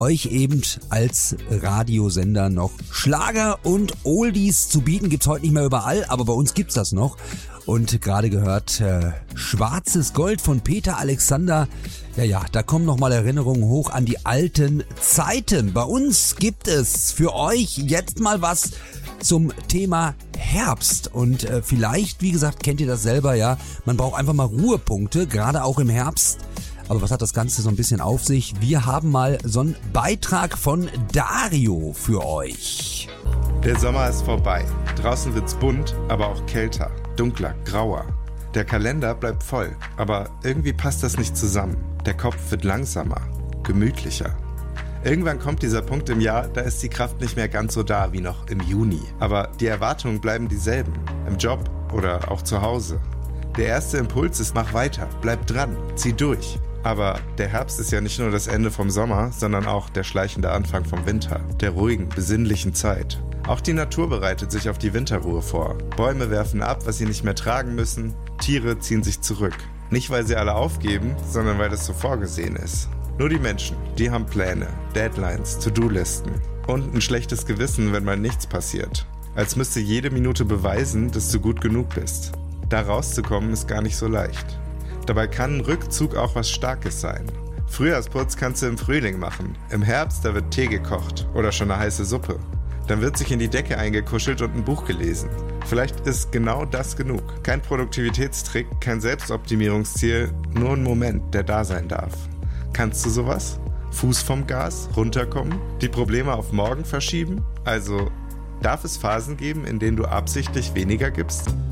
euch eben als Radiosender noch Schlager und Oldies zu bieten. Gibt's heute nicht mehr überall, aber bei uns gibt's das noch. Und gerade gehört Schwarzes Gold von Peter Alexander. Ja, da kommen nochmal Erinnerungen hoch an die alten Zeiten. Bei uns gibt es für euch jetzt mal was zum Thema Herbst. Und vielleicht, wie gesagt, kennt ihr das selber, ja. Man braucht einfach mal Ruhepunkte, gerade auch im Herbst. Aber was hat das Ganze so ein bisschen auf sich? Wir haben mal so einen Beitrag von Dario für euch. Der Sommer ist vorbei. Draußen wird's bunt, aber auch kälter, dunkler, grauer. Der Kalender bleibt voll, aber irgendwie passt das nicht zusammen. Der Kopf wird langsamer, gemütlicher. Irgendwann kommt dieser Punkt im Jahr, da ist die Kraft nicht mehr ganz so da wie noch im Juni. Aber die Erwartungen bleiben dieselben, im Job oder auch zu Hause. Der erste Impuls ist, mach weiter, bleib dran, zieh durch. Aber der Herbst ist ja nicht nur das Ende vom Sommer, sondern auch der schleichende Anfang vom Winter, der ruhigen, besinnlichen Zeit. Auch die Natur bereitet sich auf die Winterruhe vor. Bäume werfen ab, was sie nicht mehr tragen müssen. Tiere ziehen sich zurück. Nicht, weil sie alle aufgeben, sondern weil das so vorgesehen ist. Nur die Menschen, die haben Pläne, Deadlines, To-Do-Listen und ein schlechtes Gewissen, wenn mal nichts passiert. Als müsste jede Minute beweisen, dass du gut genug bist. Da rauszukommen ist gar nicht so leicht. Dabei kann ein Rückzug auch was Starkes sein. Frühjahrsputz kannst du im Frühling machen. Im Herbst, da wird Tee gekocht oder schon eine heiße Suppe. Dann wird sich in die Decke eingekuschelt und ein Buch gelesen. Vielleicht ist genau das genug. Kein Produktivitätstrick, kein Selbstoptimierungsziel, nur ein Moment, der da sein darf. Kannst du sowas? Fuß vom Gas, runterkommen, die Probleme auf morgen verschieben? Also, darf es Phasen geben, in denen du absichtlich weniger gibst?